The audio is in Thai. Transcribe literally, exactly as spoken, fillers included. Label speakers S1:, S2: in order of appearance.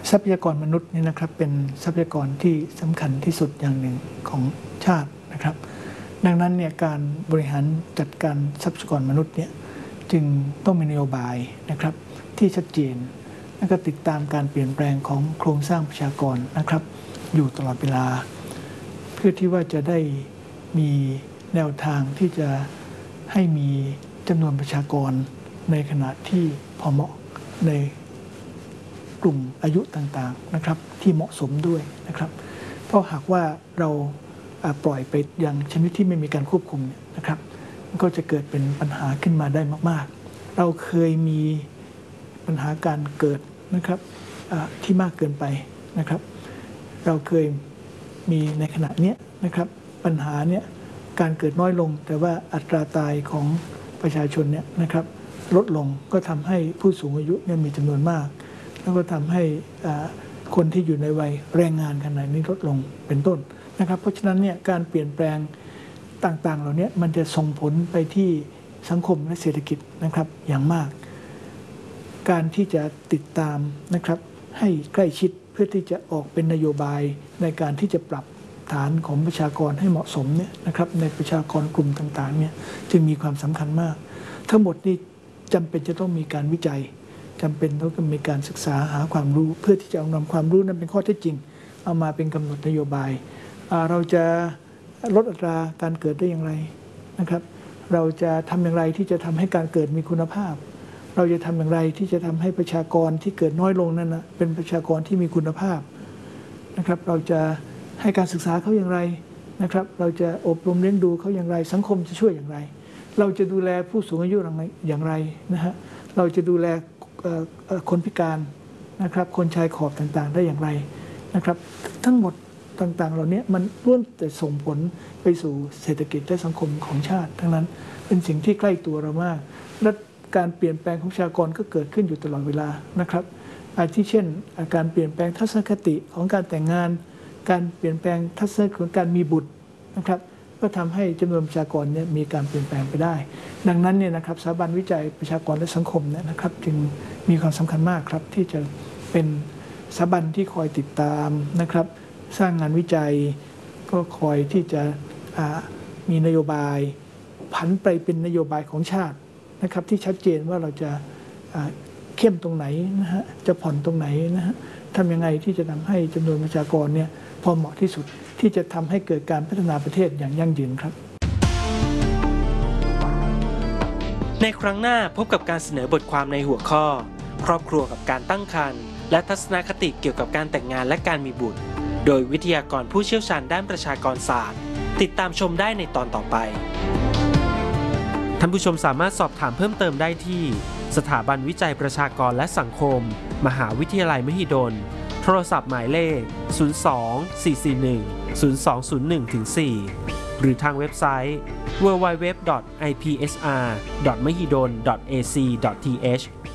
S1: ทรัพยากรมนุษย์นี่นะครับเป็นทรัพยากรที่สำคัญที่สุดอย่างหนึ่งของชาตินะครับดังนั้นเนี่ยการบริหารจัดการทรัพยากรมนุษย์เนี่ยจึงต้องมีนโยบายนะครับที่ชัดเจนและก็ติดตามการเปลี่ยนแปลงของโครงสร้างประชากรนะครับอยู่ตลอดเวลาเพื่อที่ว่าจะได้มีแนวทางที่จะให้มีจำนวนประชากรในขณะที่พอเหมาะในกลุ่มอายุต่างๆนะครับที่เหมาะสมด้วยนะครับเพราะหากว่าเราปล่อยไปอย่างชนิดที่ไม่มีการควบคุมนะครับก็จะเกิดเป็นปัญหาขึ้นมาได้มากๆเราเคยมีปัญหาการเกิดนะครับที่มากเกินไปนะครับเราเคยมีในขณะนี้นะครับปัญหาเนี้ยการเกิดน้อยลงแต่ว่าอัตราตายของประชาชนเนี่ยนะครับลดลงก็ทำให้ผู้สูงอายุเนี่ยมีจำนวนมากแล้วก็ทำให้คนที่อยู่ในวัยแรงงานขนาดนี้ลดลงเป็นต้นนะครับเพราะฉะนั้นเนี่ยการเปลี่ยนแปลงต่างๆเหล่านี้มันจะส่งผลไปที่สังคมและเศรษฐกิจนะครับอย่างมากการที่จะติดตามนะครับให้ใกล้ชิดเพื่อที่จะออกเป็นนโยบายในการที่จะปรับฐานของประชากรให้เหมาะสมเนี่ยนะครับในประชากรกลุ่มต่างๆเนี่ยจึงมีความสำคัญมากทั้งหมดนี้จำเป็นจะต้องมีการวิจัยจำเป็นต้องมีการศึกษาหาความรู้เพื่อที่จะเอานำความรู้นั้นเป็นข้อเท็จจริงเอามาเป็นกำหนดนโยบายเราจะลดอัตราการเกิดได้อย่างไรนะครับเราจะทำอย่างไรที่จะทำให้การเกิดมีคุณภาพเราจะทำอย่างไรที่จะทำให้ประชากรที่เกิดน้อยลงนั้นนะเป็นประชากรที่มีคุณภาพนะครับเราจะให้การศึกษาเขาอย่างไรนะครับเราจะอบรมเลี้ยงดูเขาอย่างไรสังคมจะช่วยอย่างไรเราจะดูแลผู้สูงอายุอย่างไรนะฮะเราจะดูแลคนพิการนะครับคนชายขอบต่างๆได้อย่างไรนะครับทั้งหมดต่างๆเหล่านี้มันล้วนแต่ส่งผลไปสู่เศรษฐกิจและสังคมของชาติทั้งนั้นเป็นสิ่งที่ใกล้ตัวเรามากและการเปลี่ยนแปลงของประชากรก็เกิดขึ้นอยู่ตลอดเวลานะครับอาทิเช่นการเปลี่ยนแปลงทัศนคติของการแต่งงานการเปลี่ยนแปลงทัศนคติของการมีบุตรนะครับก็ทำให้จำนวนประชากรเนี่ยมีการเปลี่ยนแปลงไปได้ดังนั้นเนี่ยนะครับสถาบันวิจัยประชากรและสังคมเนี่ยนะครับจึงมีความสำคัญมากครับที่จะเป็นสถาบันที่คอยติดตามนะครับสร้างงานวิจัยก็คอยที่จะมีนโยบายผันไปเป็นนโยบายของชาตินะครับที่ชัดเจนว่าเราจะเข้มตรงไหนนะฮะจะผ่อนตรงไหนนะฮะทำยังไงที่จะทำให้จำนวนประชากรเนี่ยพอเหมาะที่สุดที่จะทำให้เกิดการพัฒนาประเทศอย่างยั่งยืนครับ
S2: ในครั้งหน้าพบกับการเสนอบทความในหัวข้อครอบครัวกับการตั้งครรภ์และทัศนคติเกี่ยวกับการแต่งงานและการมีบุตรโดยวิทยากรผู้เชี่ยวชาญด้านประชากรศาสตร์ติดตามชมได้ในตอนต่อไปท่านผู้ชมสามารถสอบถามเพิ่มเติมได้ที่สถาบันวิจัยประชากรและสังคมมหาวิทยาลัยมหิดลโทรศัพท์หมายเลขศูนย์ สอง สี่ สี่ หนึ่ง ศูนย์ สอง ศูนย์ หนึ่ง สี่ หรือทางเว็บไซต์ ดับเบิลยู ดับเบิลยู ดับเบิลยู ดอท ไอ พี เอส อาร์ ดอท มหิดล ดอท เอ ซี ดอท ที เอช